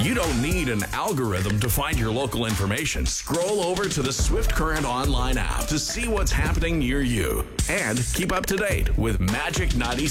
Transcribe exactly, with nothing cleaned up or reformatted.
You don't need an algorithm to find your local information. Scroll over to the Swift Current online app to see what's happening near you and keep up to date with Magic ninety.